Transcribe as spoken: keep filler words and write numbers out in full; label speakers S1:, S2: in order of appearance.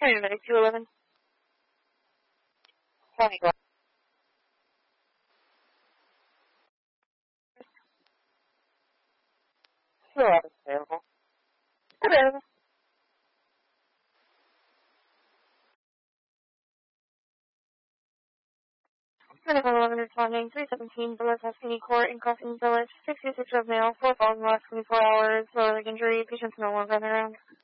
S1: County Medic two eleven. County Glass. two eleven available. Available. Medical eleven responding, three seventeen, Village Tuscany Court in Coffin Village, sixty-six of mail, four falls in the last twenty-four hours, lower leg injury, patient's no longer on the ground.